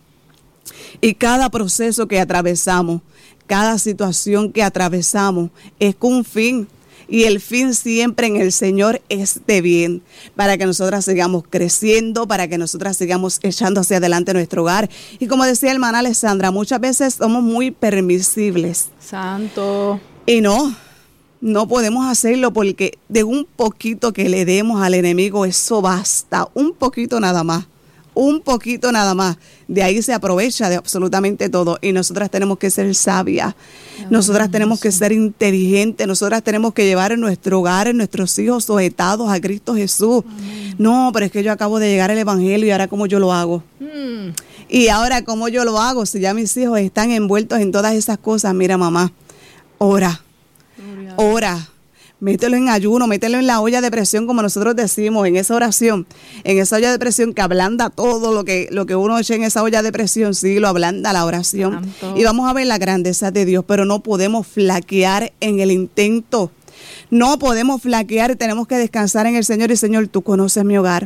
Speaker 11: Y cada proceso que atravesamos, cada situación que atravesamos es con un fin. Y el fin siempre en el Señor es de bien, para que nosotras sigamos creciendo, para que nosotras sigamos echando hacia adelante nuestro hogar. Y como decía hermana Alessandra, muchas veces somos muy permisibles.
Speaker 12: Santo.
Speaker 11: Y no, no podemos hacerlo porque de un poquito que le demos al enemigo, eso basta, un poquito nada más. Un poquito nada más. De ahí se aprovecha de absolutamente todo. Y nosotras tenemos que ser sabias. Nosotras tenemos que ser inteligentes. Nosotras tenemos que llevar en nuestro hogar, en nuestros hijos sujetados a Cristo Jesús. Amén. No, pero es que yo acabo de llegar al Evangelio y ahora ¿cómo yo lo hago? Mm. Y ahora ¿cómo yo lo hago? Si ya mis hijos están envueltos en todas esas cosas. Mira, mamá, ora. Gloria. Ora. Mételo en ayuno, mételo en la olla de presión, como nosotros decimos, en esa oración, en esa olla de presión que ablanda todo lo que, lo que uno echa en esa olla de presión, sí, lo ablanda la oración. Santo. Y vamos a ver la grandeza de Dios, pero no podemos flaquear en el intento. No podemos flaquear, tenemos que descansar en el Señor. Y Señor, tú conoces mi hogar,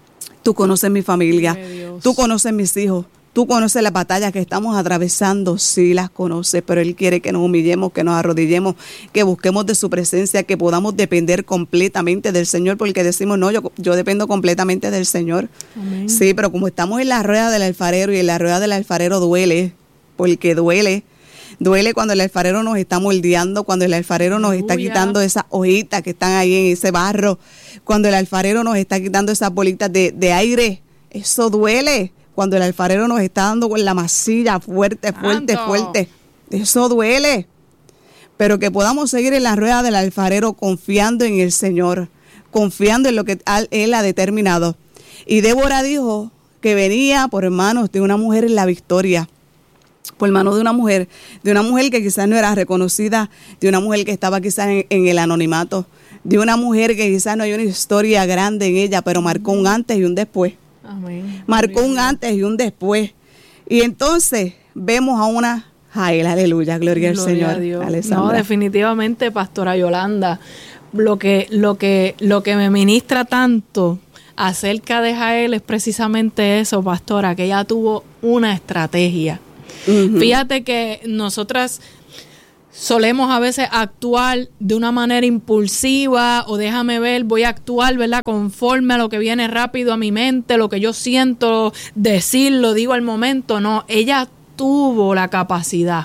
Speaker 11: tú conoces mi familia, tú conoces mis hijos. Tú conoces las batallas que estamos atravesando, sí las conoces, pero Él quiere que nos humillemos, que nos arrodillemos, que busquemos de su presencia, que podamos depender completamente del Señor, porque decimos, no, yo, yo dependo completamente del Señor. Amén. Sí, pero como estamos en la rueda del alfarero, y en la rueda del alfarero duele, porque duele, duele cuando el alfarero nos está moldeando, cuando el alfarero nos está quitando esas hojitas que están ahí en ese barro, cuando el alfarero nos está quitando esas bolitas de, de aire, eso duele. Cuando el alfarero nos está dando con la masilla fuerte, fuerte, Santo. fuerte. Eso duele. Pero que podamos seguir en la rueda del alfarero confiando en el Señor, confiando en lo que Él ha determinado. Y Débora dijo que venía por manos de una mujer en la victoria. Por manos de una mujer, de una mujer que quizás no era reconocida, de una mujer que estaba quizás en, en el anonimato, de una mujer que quizás no hay una historia grande en ella, pero marcó un antes y un después. Amén. Marcó un antes y un después. Y entonces vemos a una Jael, aleluya, gloria,
Speaker 12: Gloria
Speaker 11: al Señor.
Speaker 12: a Dios.
Speaker 11: Alessandra.
Speaker 12: No, definitivamente, Pastora Yolanda, lo que, lo que, lo que me ministra tanto acerca de Jael es precisamente eso, pastora, que ella tuvo una estrategia. Uh-huh. Fíjate que nosotras solemos a veces actuar de una manera impulsiva o déjame ver, voy a actuar, ¿verdad? Conforme a lo que viene rápido a mi mente, lo que yo siento, decirlo, digo al momento. No, ella tuvo la capacidad.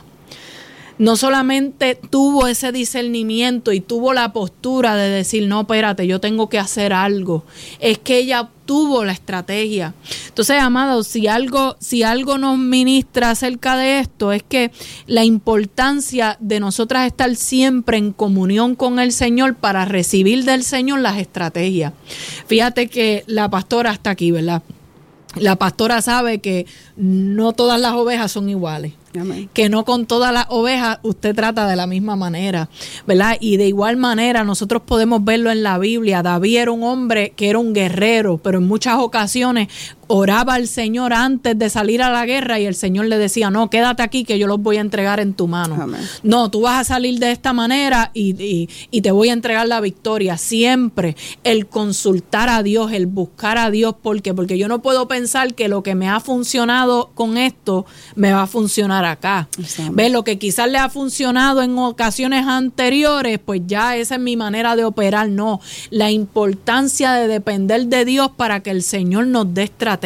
Speaker 12: No solamente tuvo ese discernimiento y tuvo la postura de decir, no, espérate, yo tengo que hacer algo. Es que ella tuvo la estrategia. Entonces, amados, si algo, si algo nos ministra acerca de esto, es que la importancia de nosotras estar siempre en comunión con el Señor para recibir del Señor las estrategias. Fíjate que la pastora está aquí, ¿verdad? La pastora sabe que no todas las ovejas son iguales. Amén. Que no con todas las ovejas usted trata de la misma manera, ¿verdad? Y de igual manera nosotros podemos verlo en la Biblia. David era un hombre que era un guerrero, pero en muchas ocasiones oraba al Señor antes de salir a la guerra y el Señor le decía, no, quédate aquí que yo los voy a entregar en tu mano. Amén. No, tú vas a salir de esta manera y, y, y te voy a entregar la victoria. Siempre el consultar a Dios, el buscar a Dios. ¿Por qué? Porque yo no puedo pensar que lo que me ha funcionado con esto me va a funcionar acá. ¿Ves? Lo que quizás le ha funcionado en ocasiones anteriores, pues ya esa es mi manera de operar. No, la importancia de depender de Dios para que el Señor nos dé estrategia.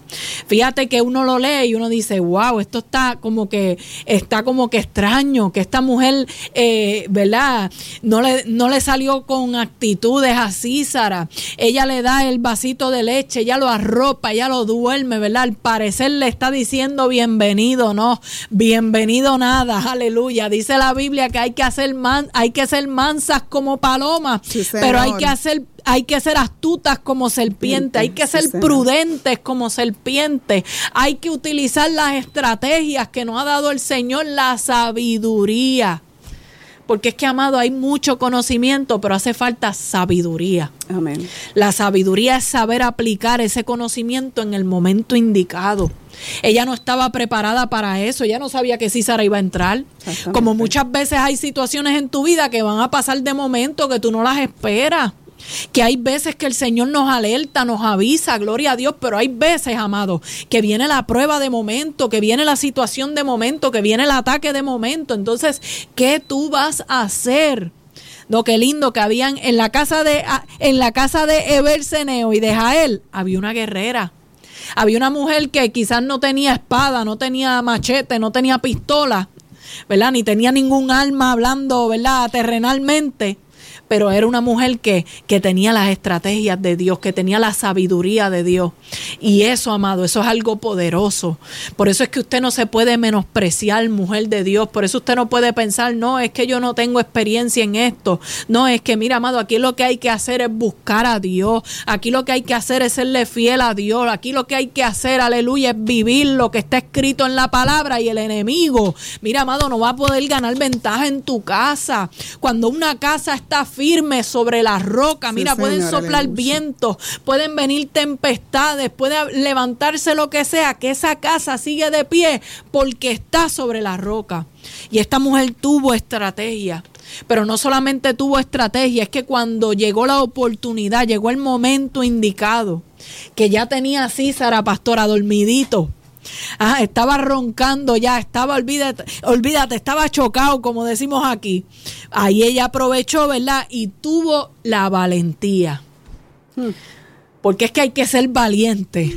Speaker 12: Fíjate que uno lo lee y uno dice, wow, esto está como que está como que extraño, que esta mujer, eh, ¿verdad? No le, no le salió con actitudes a Císara. Ella le da el vasito de leche, ella lo arropa, ella lo duerme, ¿verdad? Al parecer le está diciendo bienvenido, no, bienvenido nada, aleluya. Dice la Biblia que hay que hacer man, hay que ser mansas como palomas, sí, pero hay que hacer Hay que ser astutas como serpientes, hay que ser prudentes como serpientes, hay que utilizar las estrategias que nos ha dado el Señor, la sabiduría. Porque es que, amado, hay mucho conocimiento, pero hace falta sabiduría. Amén. La sabiduría es saber aplicar ese conocimiento en el momento indicado. Ella no estaba preparada para eso, ella no sabía que Císara iba a entrar. Como muchas veces hay situaciones en tu vida que van a pasar de momento que tú no las esperas. Que hay veces que el Señor nos alerta, nos avisa, gloria a Dios, pero hay veces, amado, que viene la prueba de momento, que viene la situación de momento, que viene el ataque de momento. Entonces, ¿qué tú vas a hacer? No, qué lindo que habían en la casa de en la casa de Eberseneo y de Jael, había una guerrera. Había una mujer que quizás no tenía espada, no tenía machete, no tenía pistola, ¿verdad? Ni tenía ningún arma hablando, ¿verdad? Terrenalmente. Pero era una mujer que, que tenía las estrategias de Dios, que tenía la sabiduría de Dios. Y eso, amado, eso es algo poderoso. Por eso es que usted no se puede menospreciar, mujer de Dios. Por eso usted no puede pensar, no, es que yo no tengo experiencia en esto. No, es que, mira, amado, aquí lo que hay que hacer es buscar a Dios. Aquí lo que hay que hacer es serle fiel a Dios. Aquí lo que hay que hacer, aleluya, es vivir lo que está escrito en la palabra. Y el enemigo, mira, amado, no va a poder ganar ventaja en tu casa. Cuando una casa está firme sobre la roca, mira, sí, pueden señora, soplar aleluya. Vientos, pueden venir tempestades, puede levantarse lo que sea, que esa casa sigue de pie porque está sobre la roca. Y esta mujer tuvo estrategia, pero no solamente tuvo estrategia, es que cuando llegó la oportunidad, llegó el momento indicado, que ya tenía a Císara, pastora, dormidito. Ah, estaba roncando ya, estaba, olvídate, olvídate, estaba chocado, como decimos aquí. Ahí ella aprovechó, ¿verdad? Y tuvo la valentía. Hmm. Porque es que hay que ser valiente.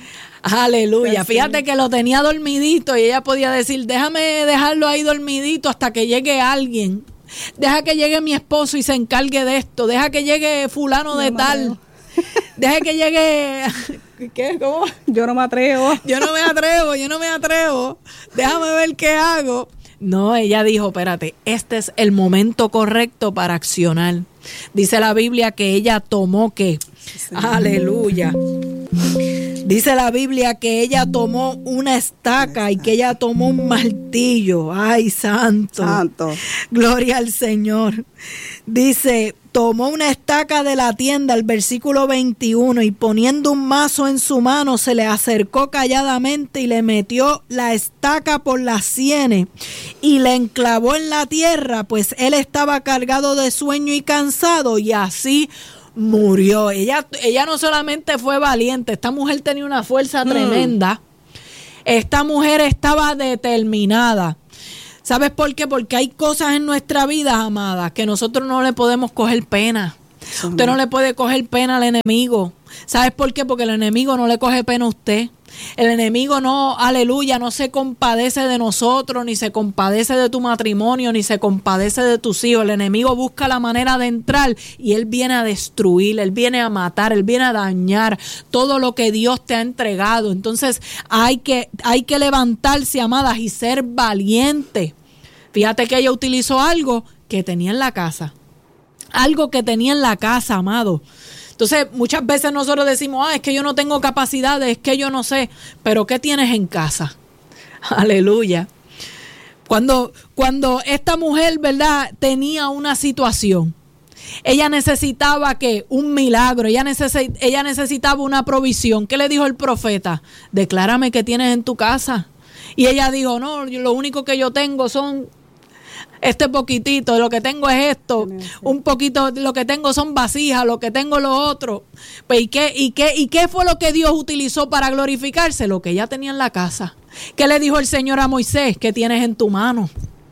Speaker 12: Aleluya. Fíjate que lo tenía dormidito y ella podía decir, déjame dejarlo ahí dormidito hasta que llegue alguien. Deja que llegue mi esposo y se encargue de esto. Deja que llegue fulano de tal. Deja que llegue... ¿Qué? ¿Cómo?
Speaker 11: Yo no me atrevo.
Speaker 12: Yo no me atrevo, yo no me atrevo. Déjame ver qué hago. No, ella dijo, espérate, este es el momento correcto para accionar. Dice la Biblia que ella tomó ¿qué? Sí. Aleluya. Dice la Biblia que ella tomó una estaca y que ella tomó un martillo. Ay, santo.
Speaker 11: Santo.
Speaker 12: Gloria al Señor. Dice tomó una estaca de la tienda, el versículo veintiuno, y poniendo un mazo en su mano, se le acercó calladamente y le metió la estaca por las sienes y le enclavó en la tierra, pues él estaba cargado de sueño y cansado, y así murió. Ella, ella no solamente fue valiente, esta mujer tenía una fuerza mm. tremenda. Esta mujer estaba determinada. ¿Sabes por qué? Porque hay cosas en nuestra vida, amada, que nosotros no le podemos coger pena. Usted no le puede coger pena al enemigo. ¿Sabes por qué? Porque el enemigo no le coge pena a usted. El enemigo no, aleluya, no se compadece de nosotros, ni se compadece de tu matrimonio, ni se compadece de tus hijos. El enemigo busca la manera de entrar y él viene a destruir, él viene a matar, él viene a dañar todo lo que Dios te ha entregado. Entonces hay que, hay que levantarse, amadas, y ser valiente. Fíjate que ella utilizó algo que tenía en la casa. Algo que tenía en la casa, amado. Entonces, muchas veces nosotros decimos, ah, es que yo no tengo capacidades, es que yo no sé. Pero ¿qué tienes en casa? Aleluya. Cuando, cuando esta mujer, ¿verdad?, tenía una situación, ella necesitaba que un milagro, ella, neces- ella necesitaba una provisión. ¿Qué le dijo el profeta? Declárame qué tienes en tu casa. Y ella dijo, no, lo único que yo tengo son este poquitito, lo que tengo es esto, un poquito, lo que tengo son vasijas, lo que tengo lo otro. Pues, ¿y qué, y qué, y qué fue lo que Dios utilizó para glorificarse? Lo que ella tenía en la casa. ¿Qué le dijo el Señor a Moisés? ¿Qué tienes en tu mano?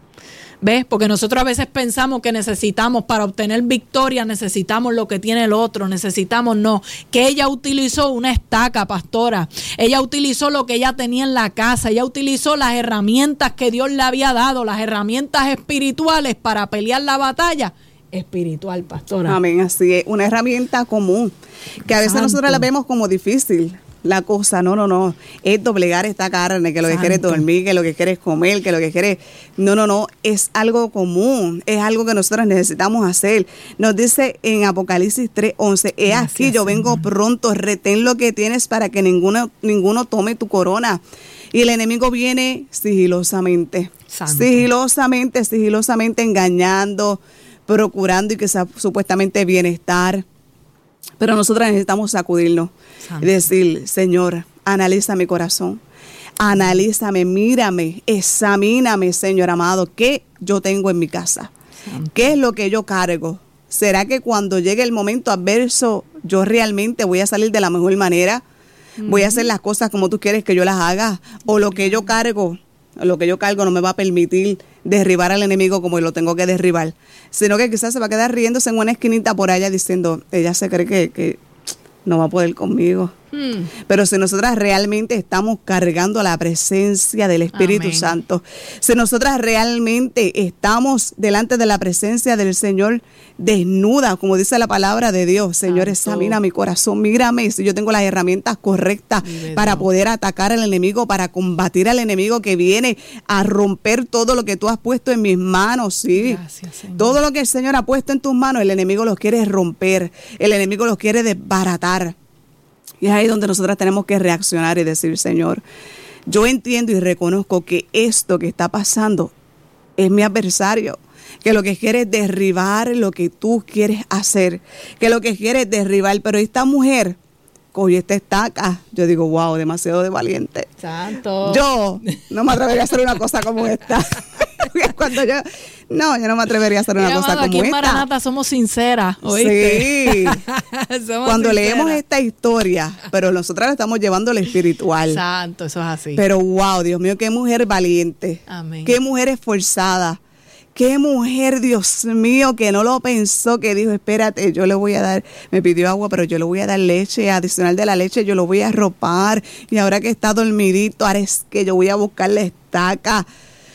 Speaker 12: ¿Ves? Porque nosotros a veces pensamos que necesitamos, para obtener victoria, necesitamos lo que tiene el otro, necesitamos, no. Que ella utilizó una estaca, pastora. Ella utilizó lo que ella tenía en la casa. Ella utilizó las herramientas que Dios le había dado, las herramientas espirituales para pelear la batalla espiritual, pastora.
Speaker 11: Amén, así es. Una herramienta común, que a veces Santo. Nosotros la vemos como difícil. La cosa, no, no, no, es doblegar esta carne, que lo Santo. Que quieres dormir, que lo que quieres comer, que lo que quieres, no, no, no, es algo común, es algo que nosotros necesitamos hacer. Nos dice en Apocalipsis tres once, he aquí yo vengo Señor. Pronto, retén lo que tienes para que ninguno, ninguno tome tu corona. Y el enemigo viene sigilosamente, Santo. sigilosamente, sigilosamente engañando, procurando y que sea supuestamente bienestar. Pero nosotros necesitamos sacudirnos Santo. Y decir, Señor, analiza mi corazón, analízame, mírame, examíname, Señor amado, ¿qué yo tengo en mi casa? Santo. ¿Qué es lo que yo cargo? ¿Será que cuando llegue el momento adverso yo realmente voy a salir de la mejor manera? Uh-huh. ¿Voy a hacer las cosas como tú quieres que yo las haga? ¿O lo que yo cargo, lo que yo cargo no me va a permitir derribar al enemigo como lo tengo que derribar? Sino que quizás se va a quedar riéndose en una esquinita por allá diciendo, ella se cree que, que no va a poder conmigo. Hmm. Pero si nosotras realmente estamos cargando la presencia del Espíritu Amén. Santo, si nosotras realmente estamos delante de la presencia del Señor desnuda, como dice la palabra de Dios, Señor, examina mi corazón, mírame si yo tengo las herramientas correctas para poder atacar al enemigo, para combatir al enemigo que viene a romper todo lo que tú has puesto en mis manos, sí. Gracias, Señor. Todo lo que el Señor ha puesto en tus manos, el enemigo los quiere romper, el enemigo los quiere desbaratar. Y es ahí donde nosotras tenemos que reaccionar y decir, Señor, yo entiendo y reconozco que esto que está pasando es mi adversario, que lo que quiere es derribar lo que tú quieres hacer, que lo que quiere es derribar, pero esta mujer cogió esta estaca, yo digo, wow, demasiado de valiente.
Speaker 12: Santo.
Speaker 11: Yo no me atrevería a hacer una cosa como esta. Cuando yo, no, yo no me atrevería a hacer una Mira, cosa amado, como
Speaker 12: aquí
Speaker 11: esta.
Speaker 12: En Maranata somos sinceras, ¿oíste?
Speaker 11: Sí. somos Cuando sinceras. Leemos esta historia, pero nosotras la estamos llevando al espiritual.
Speaker 12: Santo, eso es así.
Speaker 11: Pero wow, Dios mío, qué mujer valiente.
Speaker 12: Amén.
Speaker 11: Qué mujer esforzada. Qué mujer, Dios mío, que no lo pensó, que dijo, espérate, yo le voy a dar, me pidió agua, pero yo le voy a dar leche, adicional de la leche, yo lo voy a arropar. Y ahora que está dormidito, ahora es que yo voy a buscar la estaca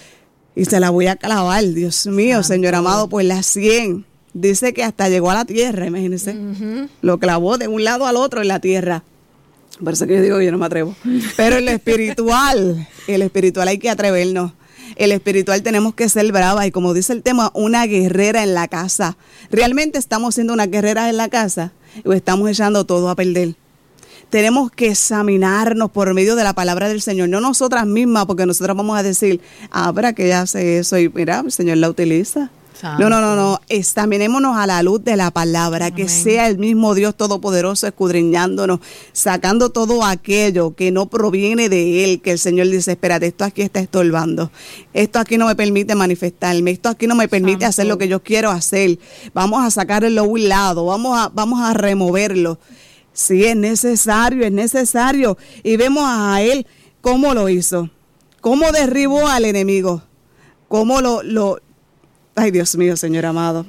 Speaker 11: y se la voy a clavar, Dios mío, Santo. Señor amado, pues la cien. Dice que hasta llegó a la tierra, imagínense. Uh-huh. Lo clavó de un lado al otro en la tierra. Por eso que yo digo, yo no me atrevo. Pero en lo espiritual, el espiritual hay que atrevernos. El espiritual tenemos que ser bravas y como dice el tema, una guerrera en la casa. ¿Realmente estamos siendo una guerrera en la casa o estamos echando todo a perder? Tenemos que examinarnos por medio de la palabra del Señor, no nosotras mismas, porque nosotras vamos a decir, ah, pero que ella hace eso y mira, el Señor la utiliza. No, no, no, no. Examinémonos a la luz de la palabra, Amén. Que sea el mismo Dios Todopoderoso escudriñándonos, sacando todo aquello que no proviene de Él, que el Señor dice, espérate, esto aquí está estorbando, esto aquí no me permite manifestarme, esto aquí no me permite Santo. Hacer lo que yo quiero hacer, vamos a sacarlo a un lado, vamos a, vamos a removerlo. Si es necesario, es necesario. Y vemos a Él cómo lo hizo, cómo derribó al enemigo, cómo lo... lo Ay, Dios mío, Señor amado.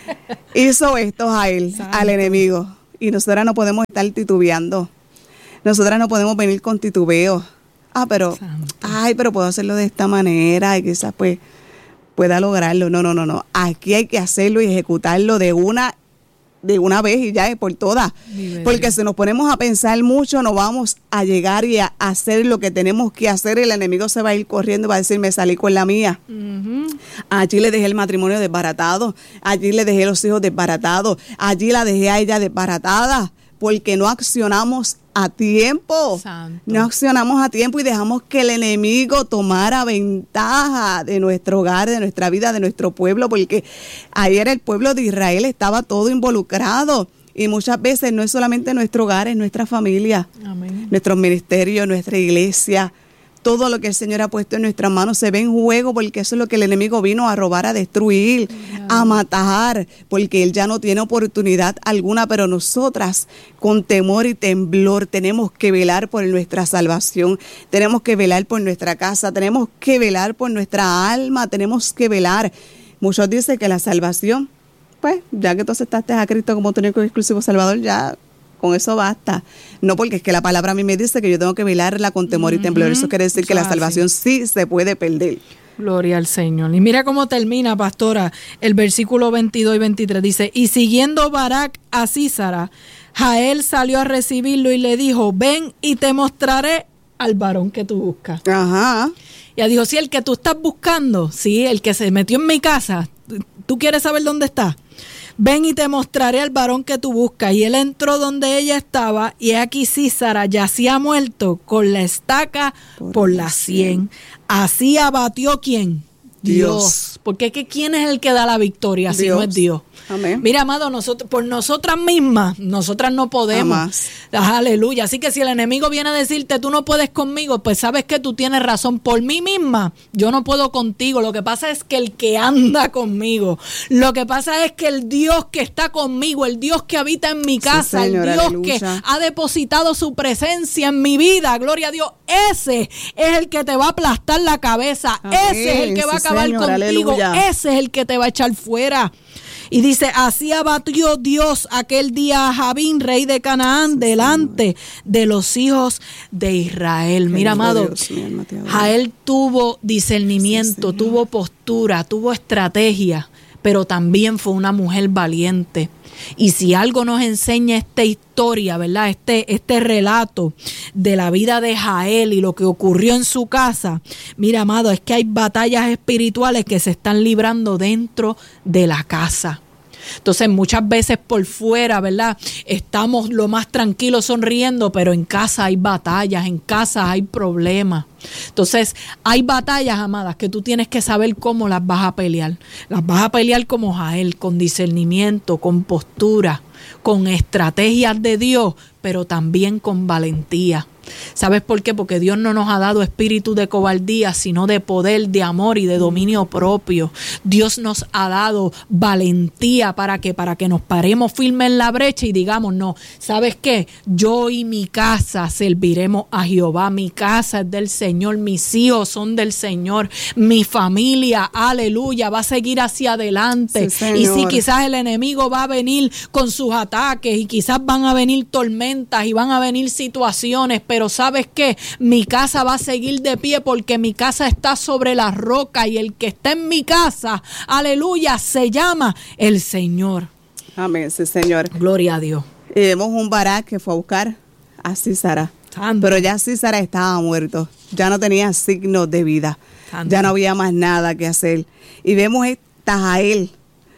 Speaker 11: Hizo esto a él, Santo. Al enemigo. Y nosotras no podemos estar titubeando. Nosotras no podemos venir con titubeo. Ah, pero, Santo. Ay, pero puedo hacerlo de esta manera y quizás pues pueda lograrlo. No, no, no, no. Aquí hay que hacerlo y ejecutarlo de una de una vez y ya por todas. Porque si nos ponemos a pensar mucho, no vamos a llegar y a hacer lo que tenemos que hacer. El enemigo se va a ir corriendo y va a decir, me salí con la mía. Uh-huh. Allí le dejé el matrimonio desbaratado. Allí le dejé los hijos desbaratados. Allí la dejé a ella desbaratada. Porque no accionamos a tiempo. Santo. No accionamos a tiempo y dejamos que el enemigo tomara ventaja de nuestro hogar, de nuestra vida, de nuestro pueblo, porque ayer el pueblo de Israel estaba todo involucrado. Y muchas veces no es solamente nuestro hogar, es nuestra familia, Amén. Nuestros ministerios, nuestra iglesia. Todo lo que el Señor ha puesto en nuestras manos se ve en juego, porque eso es lo que el enemigo vino a robar, a destruir, yeah. a matar, porque él ya no tiene oportunidad alguna, pero nosotras con temor y temblor tenemos que velar por nuestra salvación, tenemos que velar por nuestra casa, tenemos que velar por nuestra alma, tenemos que velar. Muchos dicen que la salvación, pues ya que tú aceptaste a Cristo como tu único y exclusivo Salvador, ya... con eso basta. No, porque es que la palabra a mí me dice que yo tengo que velarla con temor uh-huh. y temblor. Eso quiere decir que la salvación sí se puede perder.
Speaker 12: Gloria al Señor. Y mira cómo termina, pastora, el versículo veintidós y veintitrés. Dice, y siguiendo Barak a Sísara, Jael salió a recibirlo y le dijo, ven y te mostraré al varón que tú buscas.
Speaker 11: Ajá.
Speaker 12: Y ella dijo, sí, el que tú estás buscando, sí, el que se metió en mi casa, ¿tú quieres saber dónde está? Ven y te mostraré al varón que tú buscas. Y él entró donde ella estaba, y aquí Sísara yacía muerto con la estaca por, por la sien. Así abatió ¿quién? Dios. Dios. Porque ¿qué, ¿quién es el que da la victoria si no es Dios?
Speaker 11: Amén.
Speaker 12: Mira, amado, nosotros, por nosotras mismas, nosotras no podemos.
Speaker 11: Jamás.
Speaker 12: Aleluya. Así que si el enemigo viene a decirte, tú no puedes conmigo, pues sabes que tú tienes razón. Por mí misma, yo no puedo contigo. Lo que pasa es que el que anda conmigo, lo que pasa es que el Dios que está conmigo, el Dios que habita en mi casa, sí, Señor, el Dios aleluya. Que ha depositado su presencia en mi vida, gloria a Dios, ese es el que te va a aplastar la cabeza. Amén. Ese es el que va a acabar sí, Señor, contigo. Aleluya. Ese es el que te va a echar fuera. Y dice, así abatió Dios aquel día a Jabín, rey de Canaán, sí, delante Señor. De los hijos de Israel. Qué Mira, amado, Dios, Jael tuvo discernimiento, sí, tuvo postura, tuvo estrategia, pero también fue una mujer valiente. Y si algo nos enseña esta historia, ¿verdad? Este, este relato de la vida de Jael y lo que ocurrió en su casa, mira, amado, es que hay batallas espirituales que se están librando dentro de la casa. Entonces muchas veces por fuera, ¿verdad? Estamos lo más tranquilos sonriendo, pero en casa hay batallas, en casa hay problemas. Entonces hay batallas, amadas, que tú tienes que saber cómo las vas a pelear. Las vas a pelear como Jael, con discernimiento, con postura, con estrategias de Dios, pero también con valentía. ¿Sabes por qué? Porque Dios no nos ha dado espíritu de cobardía, sino de poder, de amor y de dominio propio. Dios nos ha dado valentía para que, para que nos paremos firmes en la brecha y digamos, no, ¿sabes qué? Yo y mi casa serviremos a Jehová. Mi casa es del Señor, mis hijos son del Señor, mi familia, aleluya, va a seguir hacia adelante. Sí, y si quizás el enemigo va a venir con sus ataques y quizás van a venir tormentas y van a venir situaciones, pero ¿sabes qué? Mi casa va a seguir de pie porque mi casa está sobre la roca y el que está en mi casa, aleluya, se llama el Señor.
Speaker 11: Amén, sí, Señor.
Speaker 12: Gloria a Dios.
Speaker 11: Y vemos un Barak que fue a buscar a Sísara, Santo. Pero ya Sísara estaba muerto, ya no tenía signos de vida, Santo. Ya no había más nada que hacer. Y vemos esta Jael,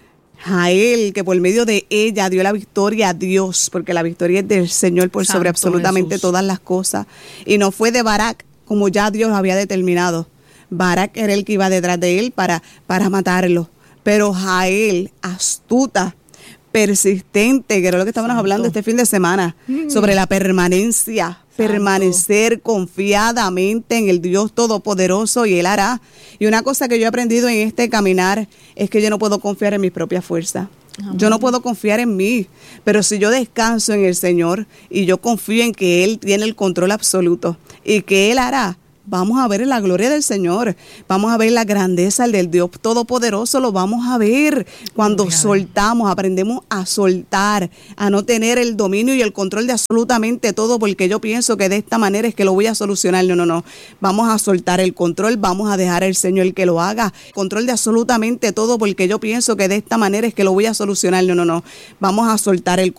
Speaker 11: Jael, que por medio de ella dio la victoria a Dios, porque la victoria es del Señor por Santo sobre absolutamente Jesús. Todas las cosas. Y no fue de Barak, como ya Dios había determinado. Barak era el que iba detrás de él para, para matarlo. Pero Jael, astuta, persistente, que era lo que estábamos hablando este fin de semana, mm. sobre la permanencia, Santo. Permanecer confiadamente en el Dios Todopoderoso y Él hará. Y una cosa que yo he aprendido en este caminar es que yo no puedo confiar en mis propias fuerzas. Amén. Yo no puedo confiar en mí, pero si yo descanso en el Señor y yo confío en que Él tiene el control absoluto y que Él hará, vamos a ver la gloria del Señor, vamos a ver la grandeza del Dios Todopoderoso, lo vamos a ver cuando soltamos, aprendemos a soltar, a no tener el dominio y el control de absolutamente todo, porque yo pienso que de esta manera es que lo voy a solucionar. No, no, no, vamos a soltar el control, vamos a dejar al Señor que lo haga, control de absolutamente todo, porque yo pienso que de esta manera es que lo voy a solucionar. No, no, no, vamos a soltar el control.